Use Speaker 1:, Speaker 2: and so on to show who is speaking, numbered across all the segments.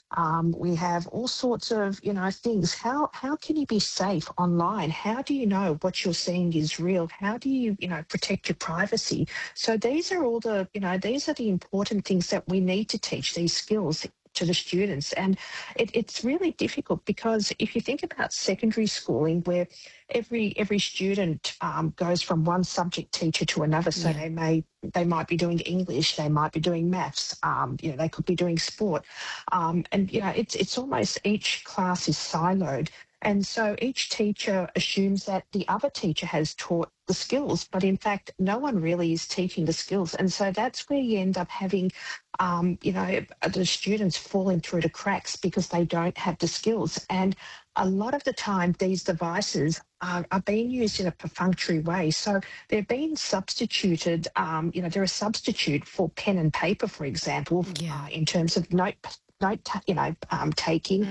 Speaker 1: We have all sorts of, things. How can you be safe online? How do you know what you're seeing is real? How do you, protect your privacy? So these are all these are the important things that we need to teach, these skills to the students. And it's really difficult because if you think about secondary schooling, where every student goes from one subject teacher to another, so
Speaker 2: Yeah.
Speaker 1: they might be doing English, they might be doing maths, they could be doing sport, and it's almost each class is siloed. And so each teacher assumes that the other teacher has taught the skills, but in fact, no one really is teaching the skills. And so that's where you end up having, the students falling through the cracks because they don't have the skills. And a lot of the time, these devices are being used in a perfunctory way. So they're being substituted, they're a substitute for pen and paper, for example,
Speaker 2: Yeah.
Speaker 1: in terms of taking.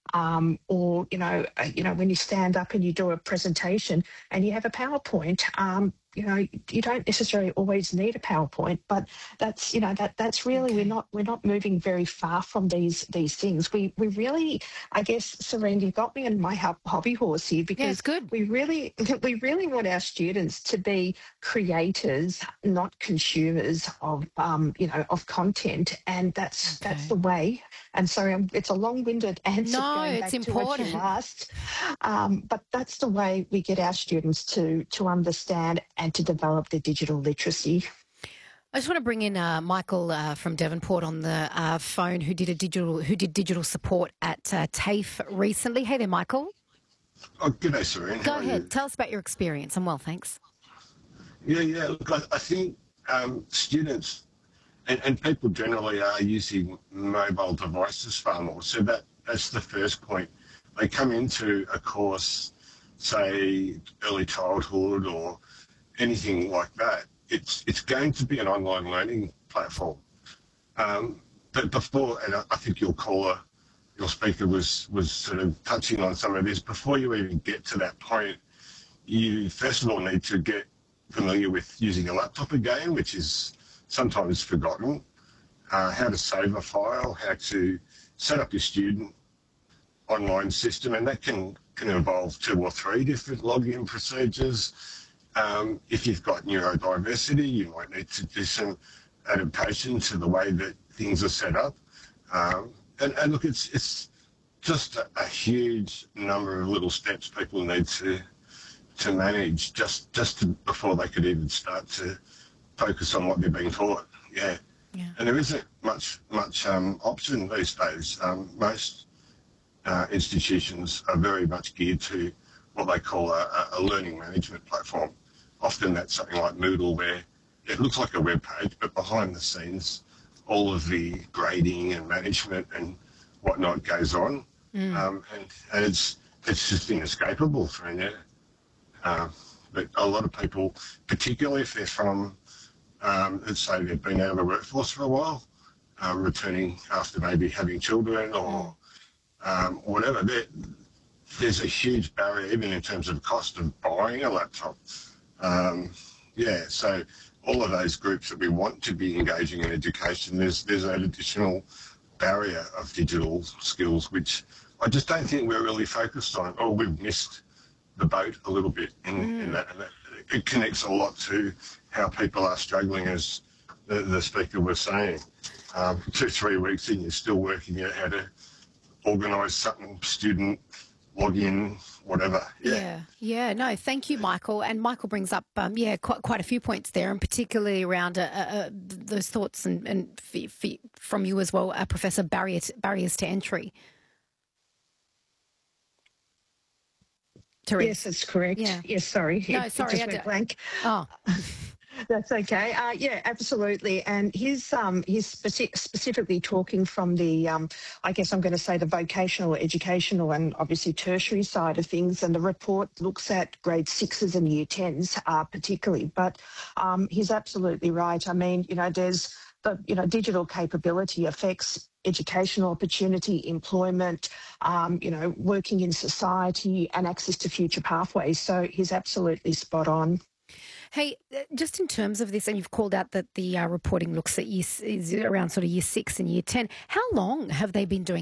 Speaker 1: Or when you stand up and you do a presentation and you have a PowerPoint, you don't necessarily always need a PowerPoint, but that's really
Speaker 2: Okay.
Speaker 1: we're not moving very far from these things. We really, I guess, Serene, you got me on my hobby horse here,
Speaker 2: Yeah, it's
Speaker 1: because
Speaker 2: good.
Speaker 1: we really we really want our students to be creators, not consumers of content, and that's
Speaker 2: Okay.
Speaker 1: the way. And sorry, it's a long-winded answer
Speaker 2: No,
Speaker 1: going
Speaker 2: it's
Speaker 1: back to what you
Speaker 2: important.
Speaker 1: asked, but that's the way we get our students to understand and to develop their digital literacy.
Speaker 2: I just want to bring in Michael from Devonport on the phone, who did digital support at TAFE recently. Hey there, Michael.
Speaker 3: Oh, g'day, Serene.
Speaker 2: Go
Speaker 3: How are
Speaker 2: ahead.
Speaker 3: you?
Speaker 2: Tell us about your experience. I'm well, thanks.
Speaker 3: Yeah. Look, I think students and people generally are using mobile devices far more. So that's the first point. They come into a course, say early childhood or anything like that. It's going to be an online learning platform. But before, and I think your speaker was sort of touching on some of this. Before you even get to that point, you first of all need to get familiar with using a laptop again, which is sometimes forgotten, how to save a file, how to set up your student online system, and that can involve 2 or 3 different login procedures. If you've got neurodiversity, you might need to do some adaptation to the way that things are set up. And look, it's just a huge number of little steps people need to manage before they could even start to focus on what they're being taught. Yeah. And there isn't much option these days. Most institutions are very much geared to what they call a learning management platform. Often that's something like Moodle, where it looks like a web page, but behind the scenes, all of the grading and management and whatnot goes on. And it's just inescapable through there. But a lot of people, particularly if they're from, let's say they've been out of the workforce for a while, returning after maybe having children or whatever, there's a huge barrier even in terms of cost of buying a laptop. So all of those groups that we want to be engaging in education, there's an additional barrier of digital skills, which I just don't think we're really focused on, or we've missed the boat a little bit in that. And that it connects a lot to how people are struggling, as the speaker was saying. 2-3 weeks in, you're still working out how to organise something, student, log in, whatever.
Speaker 2: Yeah. No, thank you, Michael. And Michael brings up, quite a few points there, and particularly around those thoughts and from you as well, Professor, barriers to entry. Therese.
Speaker 1: Yes, that's correct.
Speaker 2: Yeah.
Speaker 1: Yes, sorry.
Speaker 2: No,
Speaker 1: It
Speaker 2: sorry.
Speaker 1: just went blank.
Speaker 2: Oh.
Speaker 1: That's okay. Yeah, absolutely. And he's specifically talking from the, I guess I'm going to say the vocational, educational and obviously tertiary side of things. And the report looks at grade 6s and year 10s particularly. But he's absolutely right. I mean, there's the, digital capability affects educational opportunity, employment, working in society and access to future pathways. So he's absolutely spot on.
Speaker 2: Hey, just in terms of this, and you've called out that the reporting looks at is around sort of year 6 and year 10. How long have they been doing